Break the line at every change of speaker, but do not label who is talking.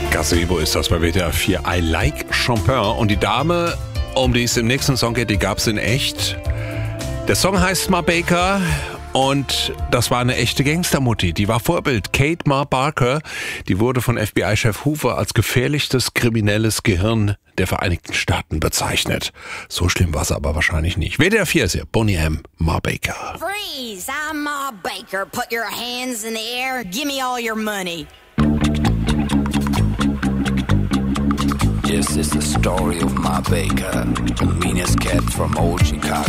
Gazebo ist das bei WDR 4. I Like Chopin. Und die Dame, um die es im nächsten Song geht, die gab es in echt. Der Song heißt Ma Baker und das war eine echte Gangstermutti. Die war Vorbild. Kate Ma Barker, die wurde von FBI-Chef Hoover als gefährlichstes kriminelles Gehirn der Vereinigten Staaten bezeichnet. So schlimm war es aber wahrscheinlich nicht. WDR 4 ist hier. Boney M. Ma Baker.
Freeze! I'm Ma Baker. Put your hands in the air. Give me all your money.
This is the story of Ma Baker, the meanest cat from old Chicago.